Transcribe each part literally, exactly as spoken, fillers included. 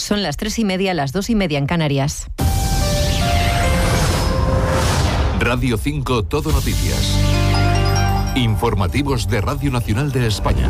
Son las tres y media, las dos y media en Canarias. Radio cinco Todo Noticias. Informativos de Radio Nacional de España.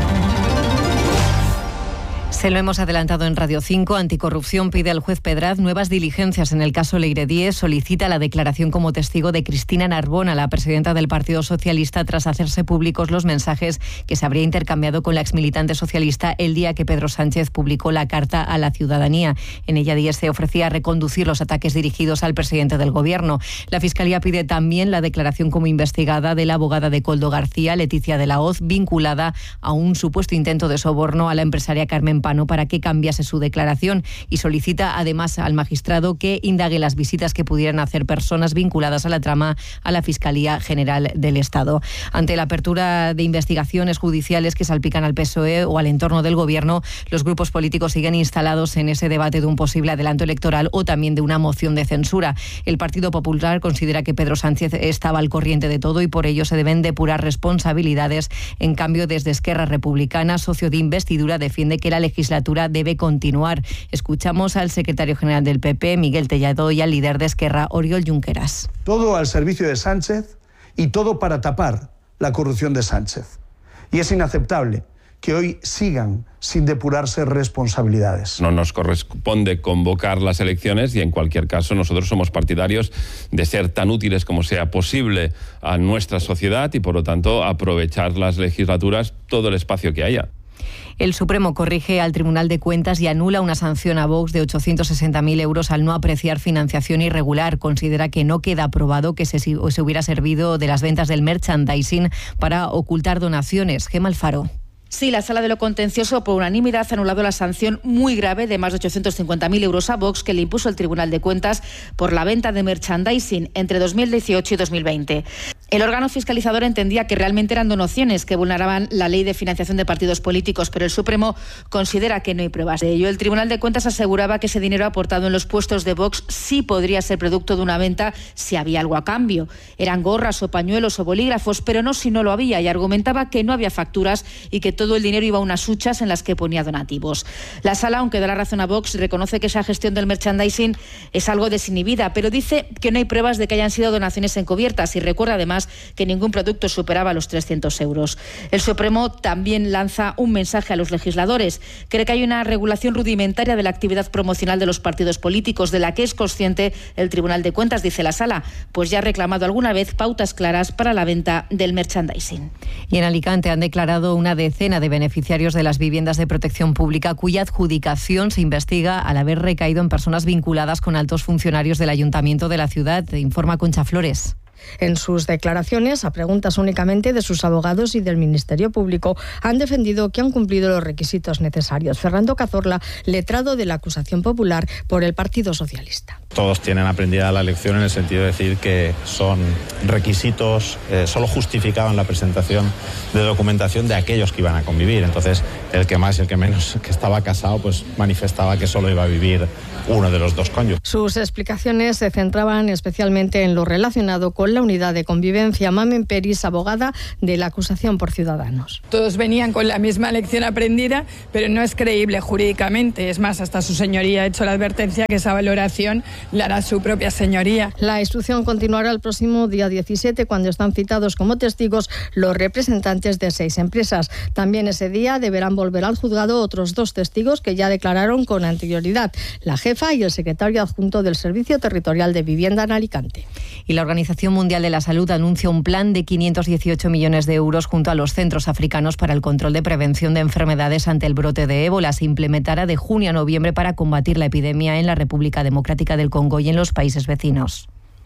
Se lo hemos adelantado en Radio cinco. Anticorrupción pide al juez Pedraz nuevas diligencias en el caso Leire Díez. Solicita la declaración como testigo de Cristina Narbona, la presidenta del Partido Socialista, tras hacerse públicos los mensajes que se habría intercambiado con la exmilitante socialista el día que Pedro Sánchez publicó la carta a la ciudadanía. En ella Díez se ofrecía a reconducir los ataques dirigidos al presidente del Gobierno. La Fiscalía pide también la declaración como investigada de la abogada de Koldo García, Leticia de la Hoz, vinculada a un supuesto intento de soborno a la empresaria Carmen Pano para que cambiase su declaración, y solicita además al magistrado que indague las visitas que pudieran hacer personas vinculadas a la trama a la Fiscalía General del Estado. Ante la apertura de investigaciones judiciales que salpican al P S O E o al entorno del Gobierno, los grupos políticos siguen instalados en ese debate de un posible adelanto electoral o también de una moción de censura. El Partido Popular considera que Pedro Sánchez estaba al corriente de todo y por ello se deben depurar responsabilidades. En cambio, desde Esquerra Republicana, socio de investidura, defiende que la legislatura debe continuar. Escuchamos al secretario general del P P, Miguel Tellado, y al líder de Esquerra, Oriol Junqueras. Todo al servicio de Sánchez y todo para tapar la corrupción de Sánchez. Y es inaceptable que hoy sigan sin depurarse responsabilidades. No nos corresponde convocar las elecciones y en cualquier caso nosotros somos partidarios de ser tan útiles como sea posible a nuestra sociedad y por lo tanto aprovechar las legislaturas todo el espacio que haya. El Supremo corrige al Tribunal de Cuentas y anula una sanción a Vox de ochocientos sesenta mil euros al no apreciar financiación irregular. Considera que no queda probado que se, se hubiera servido de las ventas del merchandising para ocultar donaciones. Gemma Alfaro. Sí, la Sala de lo Contencioso por unanimidad ha anulado la sanción muy grave de más de ochocientos cincuenta mil euros a Vox que le impuso el Tribunal de Cuentas por la venta de merchandising entre dos mil dieciocho y dos mil veinte. El órgano fiscalizador entendía que realmente eran donaciones que vulneraban la ley de financiación de partidos políticos, pero el Supremo considera que no hay pruebas de ello. El Tribunal de Cuentas aseguraba que ese dinero aportado en los puestos de Vox sí podría ser producto de una venta si había algo a cambio. Eran gorras o pañuelos o bolígrafos, pero no si no lo había, y argumentaba que no había facturas y que todo el dinero iba a unas huchas en las que ponía donativos. La Sala, aunque da la razón a Vox, reconoce que esa gestión del merchandising es algo desinhibida, pero dice que no hay pruebas de que hayan sido donaciones encubiertas y recuerda además que ningún producto superaba los trescientos euros. El Supremo también lanza un mensaje a los legisladores. Cree que hay una regulación rudimentaria de la actividad promocional de los partidos políticos, de la que es consciente el Tribunal de Cuentas, dice la Sala, pues ya ha reclamado alguna vez pautas claras para la venta del merchandising. Y en Alicante han declarado una decena de beneficiarios de las viviendas de protección pública cuya adjudicación se investiga al haber recaído en personas vinculadas con altos funcionarios del Ayuntamiento de la ciudad, informa Concha Flores. En sus declaraciones, a preguntas únicamente de sus abogados y del Ministerio Público, han defendido que han cumplido los requisitos necesarios. Fernando Cazorla, letrado de la acusación popular por el Partido Socialista. Todos tienen aprendida la lección en el sentido de decir que son requisitos, eh, solo justificaban la presentación de documentación de aquellos que iban a convivir. Entonces, el que más y el que menos que estaba casado, pues manifestaba que solo iba a vivir uno de los dos cónyuges. Sus explicaciones se centraban especialmente en lo relacionado con la unidad de convivencia. Mamen Peris, abogada de la acusación por Ciudadanos. Todos venían con la misma lección aprendida, pero no es creíble jurídicamente. Es más, hasta su señoría ha hecho la advertencia que esa valoración la hará su propia señoría. La instrucción continuará el próximo día diecisiete, cuando están citados como testigos los representantes de seis empresas. También ese día deberán volver al juzgado otros dos testigos que ya declararon con anterioridad, la jefa y el secretario adjunto del Servicio Territorial de Vivienda en Alicante. Y la Organización Mundial de la Salud anuncia un plan de quinientos dieciocho millones de euros junto a los centros africanos para el control de prevención de enfermedades ante el brote de ébola. Se implementará de junio a noviembre para combatir la epidemia en la República Democrática del Congo y en los países vecinos.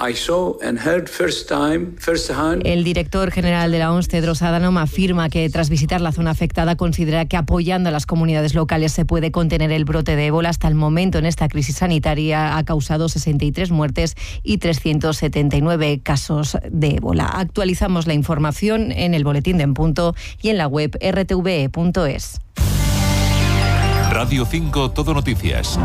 El director general de la O M S, Tedros Adhanom, afirma que tras visitar la zona afectada considera que apoyando a las comunidades locales se puede contener el brote de ébola. Hasta el momento en esta crisis sanitaria ha causado sesenta y tres muertes y trescientos setenta y nueve casos de ébola. Actualizamos la información en el boletín de En Punto y en la web erre te ve e punto es. Radio cinco Todo Noticias.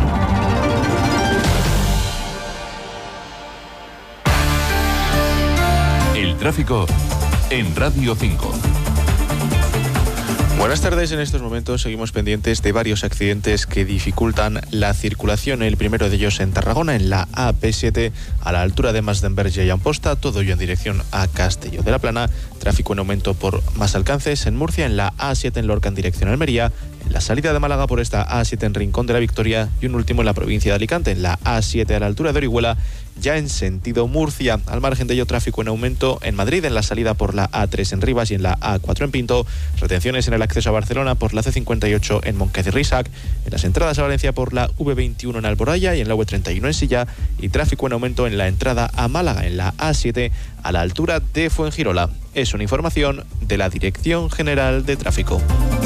El tráfico en Radio cinco. Buenas tardes. En estos momentos seguimos pendientes de varios accidentes que dificultan la circulación. El primero de ellos en Tarragona, en la A P siete, a la altura de Masdenverge y Amposta, todo ello en dirección a Castelló de la Plana. Tráfico en aumento por más alcances en Murcia, en la A siete en Lorca en dirección a Almería, en la salida de Málaga por esta A siete en Rincón de la Victoria y un último en la provincia de Alicante, en la A siete a la altura de Orihuela, ya en sentido Murcia. Al margen de ello, tráfico en aumento en Madrid, en la salida por la A tres en Rivas y en la A cuatro en Pinto, retenciones en el acceso a Barcelona por la C cincuenta y ocho en Monquez y Risac, en las entradas a Valencia por la V veintiuno en Alboraya y en la V treinta y uno en Silla, y tráfico en aumento en la entrada a Málaga, en la A siete a la altura de Fuengirola. Es una información de la Dirección General de Tráfico.